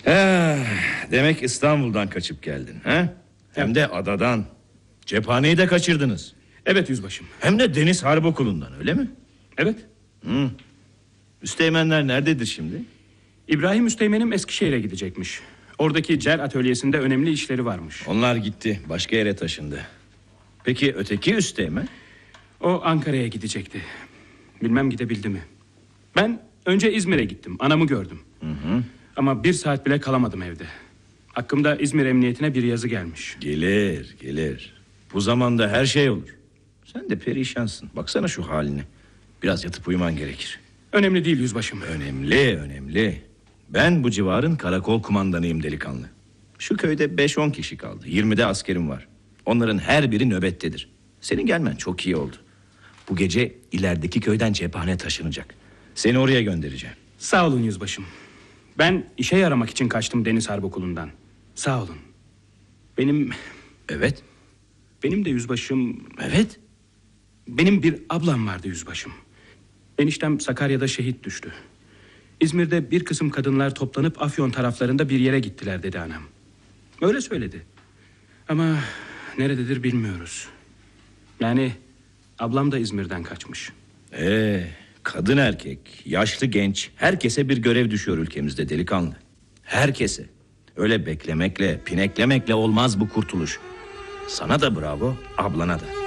Demek İstanbul'dan kaçıp geldin, ha? Hem de adadan. Cephaneyi de kaçırdınız. Evet yüzbaşım. Hem de Deniz Harp Okulu'ndan, öyle mi? Evet. Üsteğmenler nerededir şimdi? İbrahim Üsteğmen'im Eskişehir'e gidecekmiş. Oradaki cel atölyesinde önemli işleri varmış. Onlar gitti, başka yere taşındı. Peki öteki Üsteğmen? O Ankara'ya gidecekti. Bilmem gidebildi mi. Ben önce İzmir'e gittim, anamı gördüm. Ama 1 saat bile kalamadım evde. Hakkımda İzmir Emniyetine bir yazı gelmiş. Gelir. Bu zamanda her şey olur. Sen de perişansın. Baksana şu haline. Biraz yatıp uyuman gerekir. Önemli değil yüzbaşım. Önemli. Ben bu civarın karakol kumandanıyım delikanlı. Şu köyde 5-10 kişi kaldı. 20'de askerim var. Onların her biri nöbettedir. Senin gelmen çok iyi oldu. Bu gece ilerideki köyden cephane taşınacak. Seni oraya göndereceğim. Sağ olun yüzbaşım. Ben işe yaramak için kaçtım Deniz Harp Okulu'ndan. Sağ olun. Evet. Benim de yüzbaşım... Evet. Benim bir ablam vardı yüzbaşım. Eniştem Sakarya'da şehit düştü. İzmir'de bir kısım kadınlar toplanıp Afyon taraflarında bir yere gittiler dedi anam. Öyle söyledi. Ama nerededir bilmiyoruz. Yani ablam da İzmir'den kaçmış. Kadın erkek, yaşlı genç, herkese bir görev düşüyor ülkemizde delikanlı. Herkese. Öyle beklemekle, pineklemekle olmaz bu kurtuluş. Sana da bravo, ablana da.